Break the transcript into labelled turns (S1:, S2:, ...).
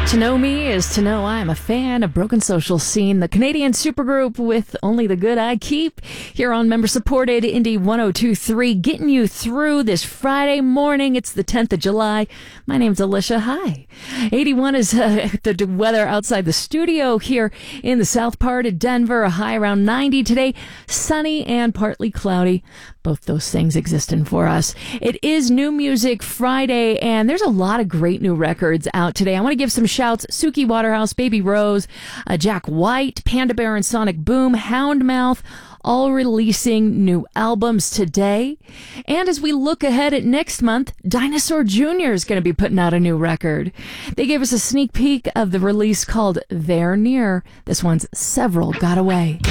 S1: To know me is to know I am a fan of Broken Social Scene, the Canadian supergroup with Only the Good I Keep, here on member-supported Indie 102.3, getting you through this Friday morning. It's the 10th of July. My name's Alicia. Hi. 81 is the weather outside the studio here in the south part of Denver. A high around 90 today. Sunny and partly cloudy. Both those things existing for us. It is New Music Friday, and there's a lot of great new records out today. I want to give some shouts. Suki Waterhouse, Baby Rose, Jack White, Panda Bear and Sonic Boom, Houndmouth, all releasing new albums today. And as we look ahead at next month, Dinosaur Jr. is going to be putting out a new record. They gave us a sneak peek of the release called They're Near. This one's Several Got Away.